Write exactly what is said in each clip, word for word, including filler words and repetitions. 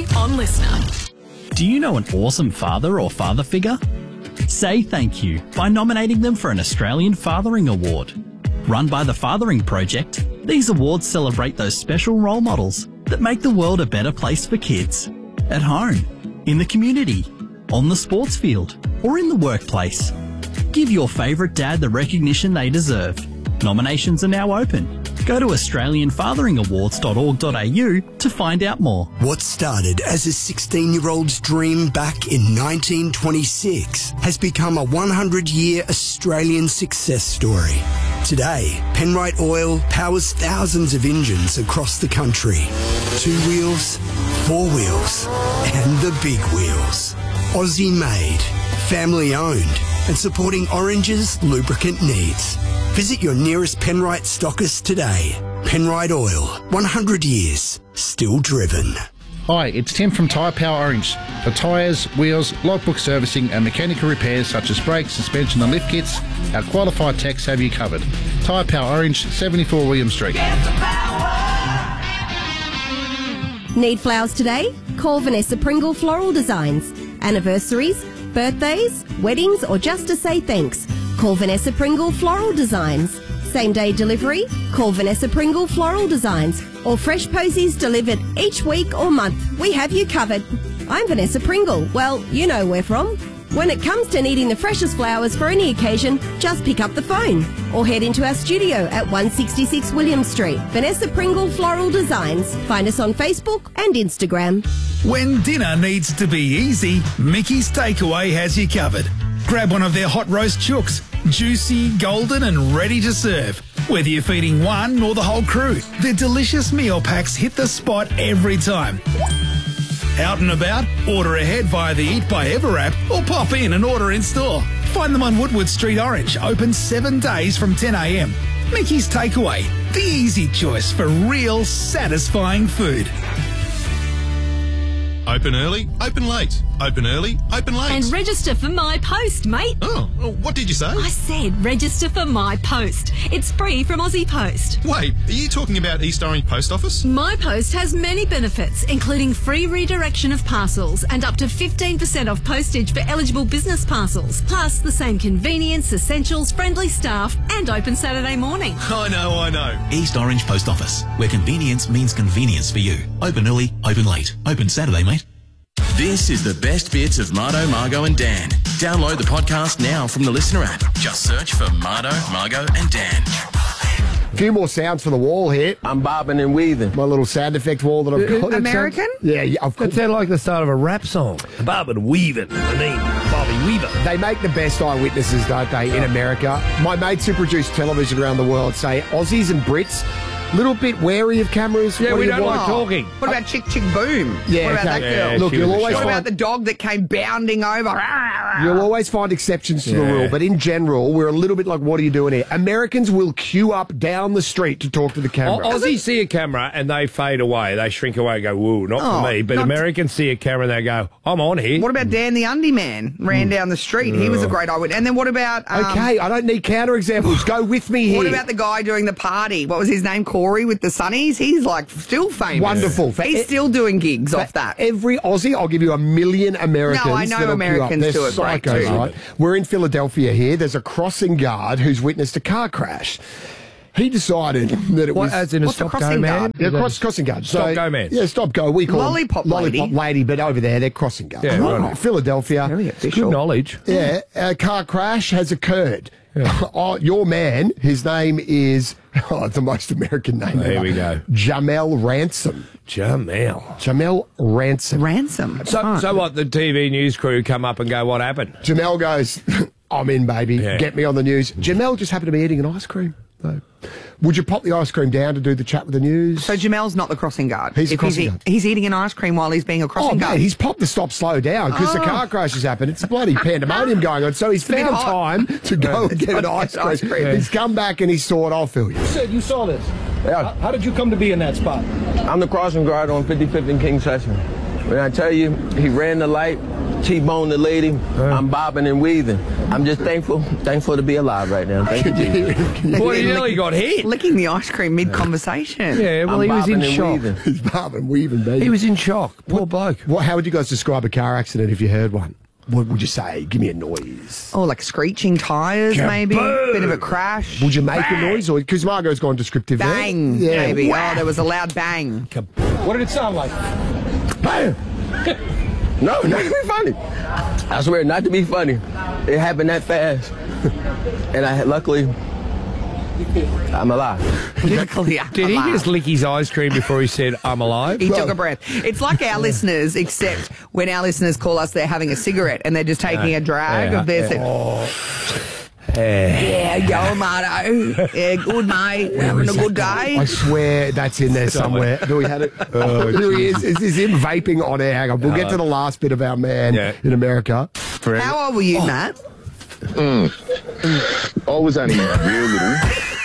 Only on Listener. Do you know an awesome father or father figure? Say thank you by nominating them for an Australian Fathering Award. Run by the Fathering Project, these awards celebrate those special role models that make the world a better place for kids. At home, in the community, on the sports field, or in the workplace. Give your favourite dad the recognition they deserve. Nominations are now open. Go to australian fathering awards dot org dot a u to find out more. What started as a sixteen-year-old's dream back in nineteen twenty-six has become a one hundred year Australian success story. Today, Penrite Oil powers thousands of engines across the country. Two wheels, four wheels, and the big wheels. Aussie made, family owned, and supporting Orange's lubricant needs. Visit your nearest Penrite stockist today. Penrite Oil, one hundred years, still driven. Hi, it's Tim from Tyre Power Orange. For tyres, wheels, logbook servicing and mechanical repairs such as brakes, suspension and lift kits, our qualified techs have you covered. Tyre Power Orange, seventy-four William Street. Need flowers today? Call Vanessa Pringle Floral Designs. Anniversaries, birthdays, weddings or just to say thanks. Call Vanessa Pringle Floral Designs. Same day delivery? Call Vanessa Pringle Floral Designs. Or fresh posies delivered each week or month. We have you covered. I'm Vanessa Pringle. Well, you know where from. When it comes to needing the freshest flowers for any occasion, just pick up the phone or head into our studio at one sixty-six William Street. Vanessa Pringle Floral Designs. Find us on Facebook and Instagram. When dinner needs to be easy, Mickey's Takeaway has you covered. Grab one of their hot roast chooks, juicy, golden and ready to serve. Whether you're feeding one or the whole crew, their delicious meal packs hit the spot every time. Out and about? Order ahead via the Eat by Ever app or pop in and order in store. Find them on Woodward Street Orange, open seven days from ten a m. Mickey's Takeaway, the easy choice for real satisfying food. Open early, open late. Open early, open late. And register for My Post, mate. Oh, well, what did you say? I said register for My Post. It's free from Aussie Post. Wait, are you talking about East Orange Post Office? My Post has many benefits, including free redirection of parcels and up to fifteen percent off postage for eligible business parcels. Plus the same convenience, essentials, friendly staff and open Saturday morning. I know, I know. East Orange Post Office, where convenience means convenience for you. Open early, open late. Open Saturday, mate. This is the best bits of Mardo, Margo and Dan. Download the podcast now from the Listener app. Just search for Mardo, Margo and Dan. A few more sounds for the wall here. I'm bobbing and weaving. My little sound effect wall that I've got. American? Yeah, yeah. I've That sounded like the start of a rap song. Bobbing and weaving. I mean, Bobby Weaver. They make the best eyewitnesses, don't they, in America? My mates who produce television around the world say Aussies and Brits, little bit wary of cameras. Yeah, what we do don't you like want? talking. What about Chick Chick Boom? Yeah, what about okay. that girl? Yeah, Look, she you'll was a always What shock. about find the dog that came bounding over? You'll always find exceptions to the Yeah. rule, but in general, we're a little bit like, what are you doing here? Americans will queue up down the street to talk to the camera. Aussies see a camera and they fade away. They shrink away and go, woo, not Oh, for me. But not- Americans see a camera and they go, I'm on here. What about Dan the Undie Man? Ran down the street. He was a great eyewitness. And then what about... Um, Okay, I don't need counter examples. Go with me here. What about the guy doing the party? What was his name? Corey with the Sunnies? He's like still famous. Wonderful. For He's e- still doing gigs For off that. Every Aussie, I'll give you a million Americans. No, I know that'll Americans queue up. do They're it great psychos, too. right? We're in Philadelphia here. There's a crossing guard who's witnessed a car crash. He decided that it What, was... as in a What's a stop go crossing man? guard? Yeah, Is that cross, a- crossing guard. Stop So- go man. Yeah, stop go. We call them Lollipop lady. Lollipop lady, but over there, they're crossing guards. Yeah, Right. right. Philadelphia. Very Good official. knowledge. Yeah, a car crash has occurred. Oh, your man, his name is, oh, the most American name There ever. we go. Jamel Ransom. Jamel. Jamel Ransom. Ransom. So, so what, the T V news crew come up and go, what happened? Jamel goes, I'm in, baby. Yeah. Get me on the news. Jamel just happened to be eating an ice cream, though. Would you pop the ice cream down to do the chat with the news? So Jamel's not the crossing guard. He's the If crossing he's, guard. he's eating an ice cream while he's being a Oh, crossing man, guard. he's popped the stop slow down because the Oh. car crash has happened. It's bloody pandemonium going on. So he's a bit found hot. time to go and get an ice cream. Ice cream. He's come back and he's thought, I'll fill you. You said you saw this. Yeah. How, how did you come to be in that spot? I'm the crossing guard on fifty-fifth and King Session. When I tell you, he ran the light, T-bone the lady. I'm bobbing and weaving. I'm just thankful, thankful to be alive right now. Thank you, Jesus. Well, he nearly got hit. Licking the ice cream mid-conversation. Yeah, well, I'm he was in bobbing and shock. weaving. He's bobbing, weaving, baby. He was in shock. Poor bloke. What, how would you guys describe a car accident if you heard one? What would you say? Give me a noise. Oh, like screeching tyres, maybe. Bit of a crash. Would you make a noise? or Because Margot's gone descriptive there. Bang, Yeah. maybe. Whack. Oh, there was a loud bang. What did it sound like? Bam! No, not to be funny. I swear, not to be funny. It happened that fast. And I luckily, I'm alive. Luckily, I'm Did he alive. just lick his ice cream before he said, I'm alive? He took a breath. It's like our listeners, except when our listeners call us, they're having a cigarette and they're just taking a drag yeah, of their... yeah. cig- Yeah, yo, Marto. Yeah, good, mate. We're having a good day. I swear that's in there somewhere. Do we had it? Oh, here he is. This is him vaping on air. Hang on. We'll get to the last bit of our man Yeah. in America. How old were you, Matt? Mm. I was only real little.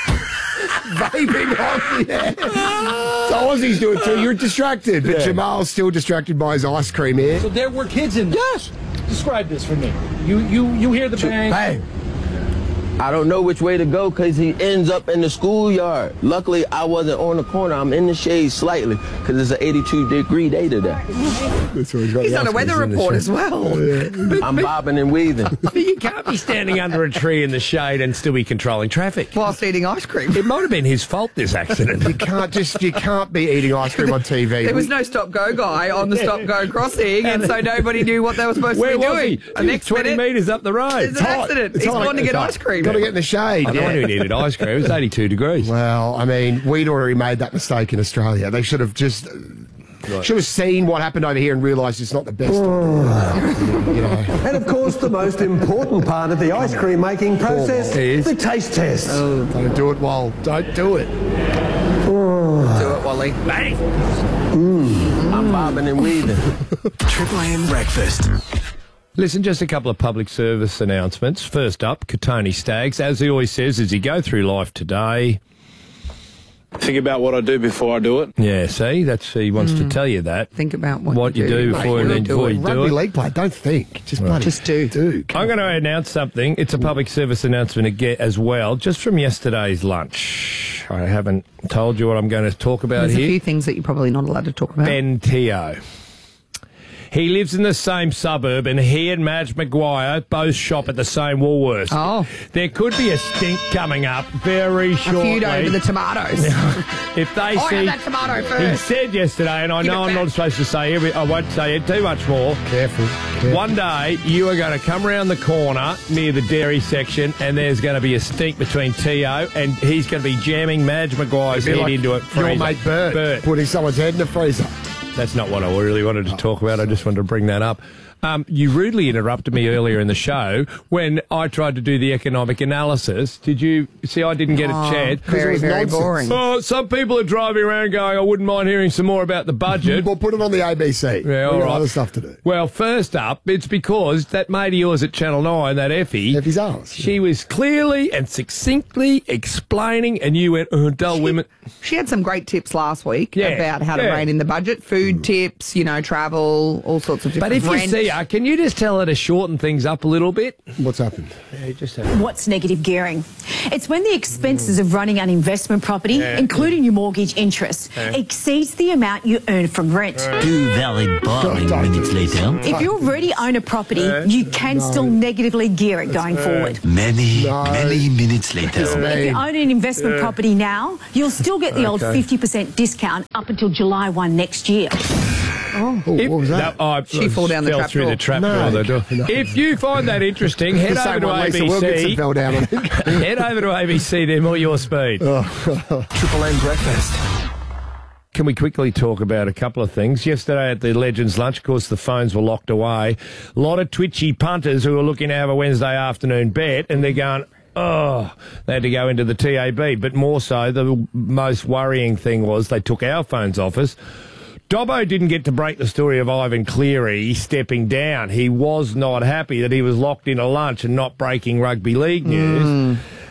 Vaping on the air. So Aussie's doing it too. You're distracted, but Yeah. Jamal's still distracted by his ice cream here. So there were kids in there. Yes. Describe this for me. You you you hear the bang. Bang! I don't know which way to go because he ends up in the schoolyard. Luckily, I wasn't on the corner. I'm in the shade slightly because it's an eighty-two degree day today. That's what he's got He's the on a ice weather cream in the report shade. as well. I'm bobbing and weaving. But you can't be standing under a tree in the shade and still be controlling traffic. Whilst eating ice cream. It might have been his fault, this accident. You can't just you can't be eating ice cream on T V. There was no stop-go guy on the stop-go crossing, and so nobody knew what they were supposed Where to be was doing. he? The next twenty minute, metres up the road. there's an accident. He's gone to get ice cream. Got to get in the shade. I know who needed ice cream. It was eighty-two degrees. Well, I mean, we'd already made that mistake in Australia. They should have just should have seen what happened over here and realised it's not the best. you know. And of course, the most important part of the ice cream making process is the taste test. Oh, don't do it, Wal. Don't do it. Do it, Wally. Bang! Mm. I'm bobbing and weaving. Triple M Breakfast. Listen, just a couple of public service announcements. First up, Katoni Staggs, as he always says, as you go through life today. Think about what I do before I do it. Yeah, see, that's he wants Mm. to tell you that. Think about what, What you do before and then before you do Rugby it. league play. Don't think. Just bloody Just do. do. Come I'm going to announce something. It's a public service announcement again as well, just from yesterday's lunch. I haven't told you what I'm going to talk about There's here. a few things that you're probably not allowed to talk about. Ben Teo. He lives in the same suburb, and he and Madge Maguire both shop at the same Woolworths. Oh. There could be a stink coming up very A shortly. feud over the tomatoes. If they I see, have that tomato he first. said yesterday, and I Give know it I'm back. not supposed to say every, I won't say it too much more. Careful. Careful. One day you are going to come around the corner near the dairy section, and there's going to be a stink between Teo, and he's going to be jamming Madge Maguire's It'd head be like into it. Your freezer. mate Bert, Bert. putting someone's head in the freezer. That's not what I really wanted to talk about. I just wanted to bring that up. Um, you rudely interrupted me earlier in the show when I tried to do the economic analysis. Did you see I didn't get Oh, a chance? very, It was very nonsense. boring. Oh, some people are driving around going, I wouldn't mind hearing some more about the budget. We'll put it on the A B C. Yeah, all We've got right. other stuff to do. Well, first up, it's because that mate of yours at Channel nine, that Effie, Effie's ours. she was clearly and succinctly explaining, and you went, oh, dull women. She had some great tips last week Yeah, about how to yeah. rein in the budget, food tips, you know, travel, all sorts of different But if you rent. see her, can you just tell her to shorten things up a little bit? What's happened? Yeah, just have What's negative gearing? It's when the expenses of running an investment property, Yeah. including your mortgage interest, Yeah. exceeds the amount you earn from rent. Two valid borrowing minutes later. If you already own a property, you can still negatively gear it going forward. Many, many minutes later. If you own an investment Yeah. property now, you'll still get the old Okay. fifty percent discount up until July first next year. Oh, If- what was that? No, I She fall down the fell trap through door. the trap No. door. the door. No. If you find that interesting, head The over same to one Lisa Wilkinson A B C. fell down on. Head over to A B C. They're more your speed. Triple M Breakfast. Can we quickly talk about a couple of things? Yesterday at the Legends Lunch, of course, the phones were locked away. A lot of twitchy punters who were looking to have a Wednesday afternoon bet, and they're going, oh, they had to go into the T A B. But more so, the most worrying thing was they took our phones off us. Dobbo didn't get to break the story of Ivan Cleary stepping down. He was not happy that he was locked into lunch and not breaking rugby league news.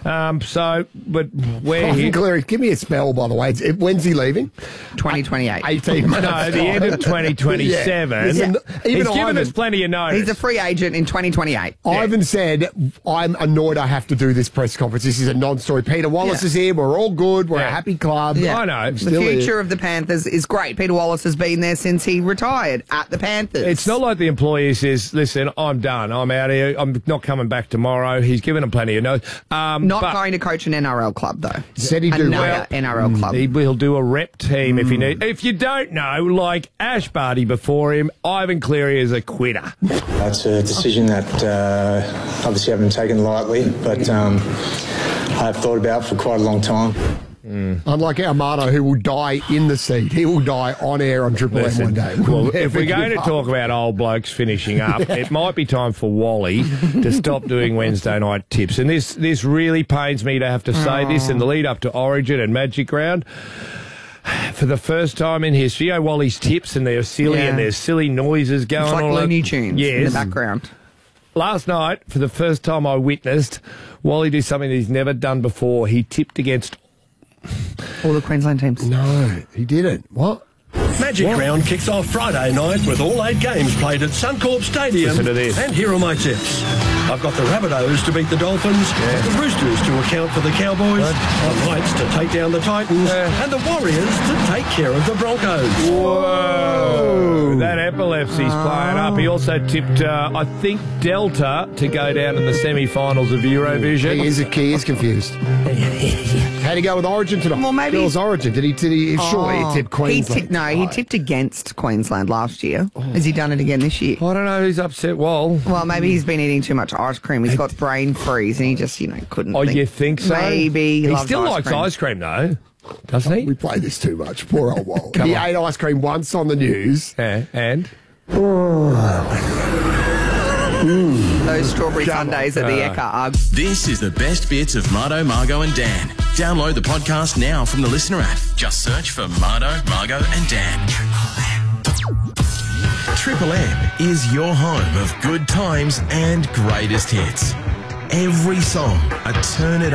Um, so, but where Ivan he... Cleary, give me a spell, by the way. It's, it, when's he leaving? twenty twenty-eight. eighteen months. No, the end of twenty twenty-seven. Yeah. Listen, He's even given Ivan, us plenty of notice. He's a free agent in twenty twenty-eight. Ivan said, I'm annoyed I have to do this press conference. This is a non-story. Peter Wallace Yeah. is here. We're all good. We're Yeah. a happy club. Yeah. I know. The Still future here. of the Panthers is great. Peter Wallace has been there since he retired at the Panthers. It's not like the employee says, listen, I'm done. I'm out here. I'm not coming back tomorrow. He's given him plenty of notice. Um, Not but going to coach an N R L club, though. Said he'd do Another well. N R L club. He will do a rep team if he needs. If you don't know, like Ash Barty before him, Ivan Cleary is a quitter. That's a decision that uh, obviously I haven't taken lightly, but um, I've thought about for quite a long time. Mm. Unlike Armado, who will die in the seat. He will die on air on Triple M one day. Well, We'll if we're never going to give up. talk about old blokes finishing up, it might be time for Wally to stop doing Wednesday night tips. And this this really pains me to have to say Oh. this in the lead up to Origin and Magic Round. For the first time in history, you know, Wally's tips, and they're silly, Yeah. and there's silly noises going It's like on. Looney Tunes yes. in the background. Last night, for the first time I witnessed Wally do something that he's never done before. He tipped against all the Queensland teams. No, he didn't. What? Magic What? Round kicks off Friday night with all eight games played at Suncorp Stadium. Listen to this. And here are my tips. I've got the Rabbitohs to beat the Dolphins, the Roosters to account for the Cowboys, the Knights to take down the Titans, and the Warriors to take care of the Broncos. Whoa! That epilepsy's playing up. He also tipped, uh, I think, Delta to go down in the semi-finals of Eurovision. He is, he is confused. How'd he go with Origin tonight? Well, maybe- Girls Origin. Did he, did he, sure, Oh. he tipped Queensland. He tipped, no, he tipped against Queensland last year. Has he done it again this year? I don't know. He's upset. Well, Well, maybe he's been eating too much ice cream. He's got brain freeze and he just, you know, couldn't oh, think. you think so? Maybe. He loves still ice likes cream. ice cream, though, doesn't he? We play this too much. Poor old Wall. Come he on. ate ice cream once on the news. Yeah, and? Those strawberry sundaes at the Uh. Ekka are This is the best bits of Mardo, Margo and Dan. Download the podcast now from the Listener app. Just search for Mardo, Margo and Dan. Triple M is your home of good times and greatest hits. Every song, a turn it